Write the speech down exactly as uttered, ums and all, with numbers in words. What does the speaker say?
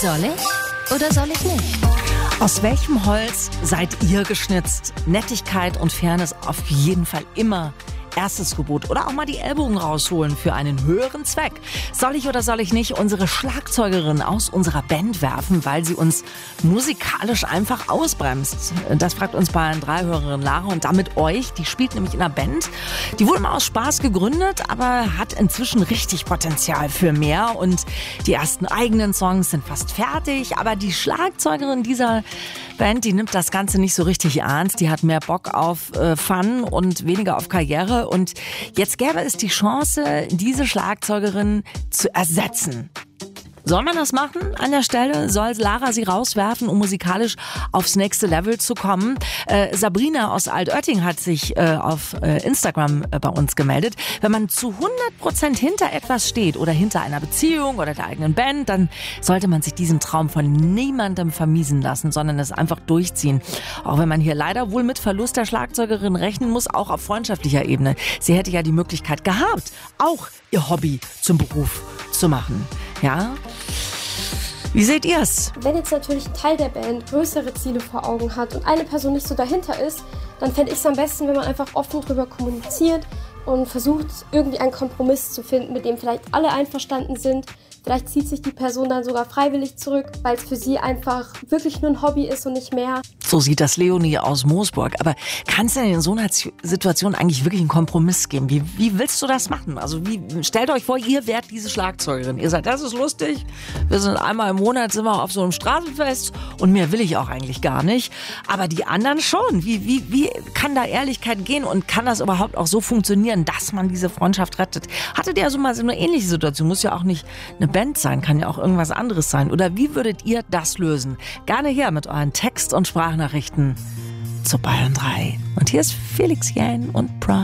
Soll ich oder soll ich nicht? Aus welchem Holz seid ihr geschnitzt? Nettigkeit und Fairness auf jeden Fall immer erstes Gebot. Oder auch mal die Ellbogen rausholen für einen höheren Zweck. Soll ich oder soll ich nicht unsere Schlagzeugerin aus unserer Band werfen, weil sie uns musikalisch einfach ausbremst? Das fragt uns Bayern drei Hörerin Lara und damit euch. Die spielt nämlich in einer Band. Die wurde mal aus Spaß gegründet, aber hat inzwischen richtig Potenzial für mehr. Und die ersten eigenen Songs sind fast fertig. Aber die Schlagzeugerin dieser Band, die nimmt das Ganze nicht so richtig ernst. Die hat mehr Bock auf äh, Fun und weniger auf Karriere. Und jetzt gäbe es die Chance, diese Schlagzeugerin zu ersetzen. Soll man das machen an der Stelle? Soll Lara sie rauswerfen, um musikalisch aufs nächste Level zu kommen? Äh, Sabrina aus Altötting hat sich äh, auf äh, Instagram äh, bei uns gemeldet. Wenn man zu hundert Prozent hinter etwas steht oder hinter einer Beziehung oder der eigenen Band, dann sollte man sich diesen Traum von niemandem vermiesen lassen, sondern es einfach durchziehen. Auch wenn man hier leider wohl mit Verlust der Schlagzeugerin rechnen muss, auch auf freundschaftlicher Ebene. Sie hätte ja die Möglichkeit gehabt, auch ihr Hobby zum Beruf zu machen. Ja? Wie seht ihr's? Wenn jetzt natürlich ein Teil der Band größere Ziele vor Augen hat und eine Person nicht so dahinter ist, dann fände ich es am besten, wenn man einfach offen drüber kommuniziert und versucht, irgendwie einen Kompromiss zu finden, mit dem vielleicht alle einverstanden sind. Vielleicht zieht sich die Person dann sogar freiwillig zurück, weil es für sie einfach wirklich nur ein Hobby ist und nicht mehr. So sieht das Leonie aus Moosburg. Aber kann es denn in so einer Situation eigentlich wirklich einen Kompromiss geben? Wie, wie willst du das machen? Also wie, stellt euch vor, ihr wärt diese Schlagzeugerin. Ihr sagt, das ist lustig. Wir sind einmal im Monat sind wir auf so einem Straßenfest und mehr will ich auch eigentlich gar nicht. Aber die anderen schon. Wie, wie, wie kann da Ehrlichkeit gehen und kann das überhaupt auch so funktionieren, dass man diese Freundschaft rettet? Hattet ihr also mal so eine ähnliche Situation? Muss ja auch nicht eine Band sein, kann ja auch irgendwas anderes sein. Oder wie würdet ihr das lösen? Gerne her mit euren Text- und Sprachnachrichten zu Bayern drei. Und hier ist Felix Jähn und Prime.